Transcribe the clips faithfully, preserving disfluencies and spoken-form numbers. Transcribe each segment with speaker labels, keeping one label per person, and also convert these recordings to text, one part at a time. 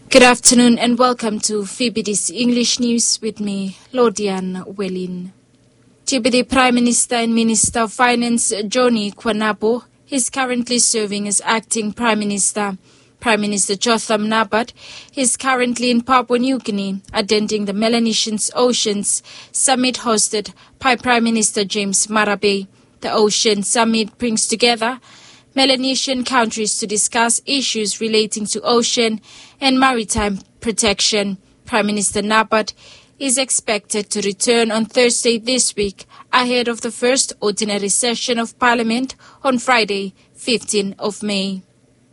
Speaker 1: Good afternoon and welcome to F B D C English News with me, Lodian Welin. Deputy Prime Minister and Minister of Finance Johnny Kwanabo is currently serving as acting Prime Minister. Prime Minister Jotham Nabat is currently in Papua New Guinea attending the Melanesian Oceans Summit hosted by Prime Minister James Marape. The Ocean Summit brings together Melanesian countries to discuss issues relating to ocean and maritime protection. Prime Minister Nabat is expected to return on Thursday this week ahead of the first ordinary session of Parliament on Friday, fifteenth of May.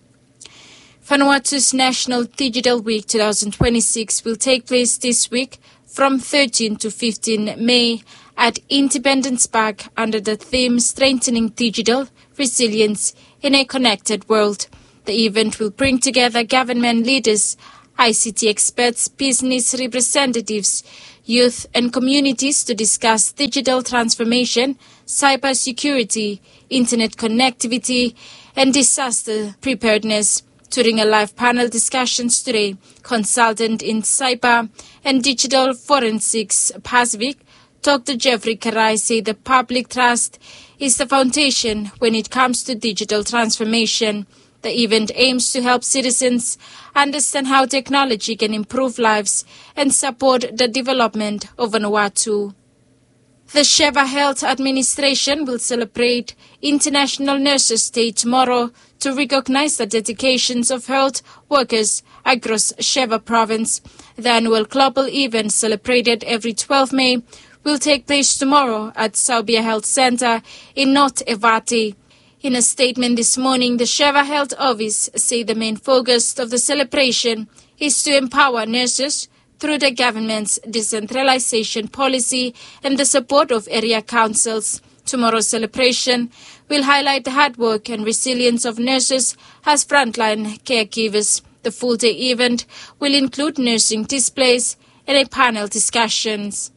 Speaker 1: Vanuatu's National Digital Week twenty twenty-six will take place this week from thirteenth to fifteenth May at Independence Park under the theme Strengthening Digital Resilience in a Connected World. The event will bring together government leaders, I C T experts, business representatives, youth and communities to discuss digital transformation, cybersecurity, internet connectivity and disaster preparedness. During a live panel discussions today, consultant in cyber and digital forensics Pacific, Doctor Jeffrey Karai said the public trust is the foundation when it comes to digital transformation. The event aims to help citizens understand how technology can improve lives and support the development of Vanuatu. The Sheva Health Administration will celebrate International Nurses Day tomorrow to recognize the dedications of health workers across Sheva province. The annual global event celebrated every twelfth of May will take place tomorrow at Saubia Health Center in North Evati. In a statement this morning, the Sheva Health Office said the main focus of the celebration is to empower nurses through the government's decentralization policy and the support of area councils. Tomorrow's celebration will highlight the hard work and resilience of nurses as frontline caregivers. The full-day event will include nursing displays and a panel discussions.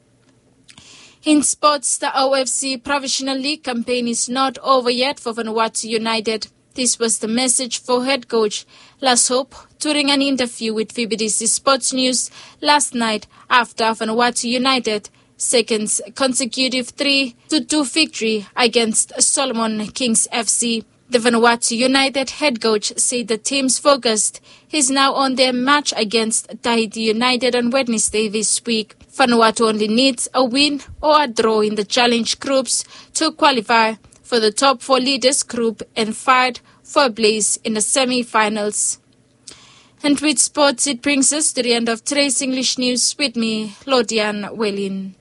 Speaker 1: In sports, the O F C Professional League campaign is not over yet for Vanuatu United. This was the message for head coach Las Hope during an interview with V B D C Sports News last night after Vanuatu United second consecutive three to two victory against Solomon Kings F C. The Vanuatu United head coach said the team's focus is now on their match against Tahiti United on Wednesday this week. Vanuatu only needs a win or a draw in the challenge groups to qualify for the top four leaders group and fight for a place in the semi-finals. And with sports, it brings us to the end of today's English news with me, Lodian Welin.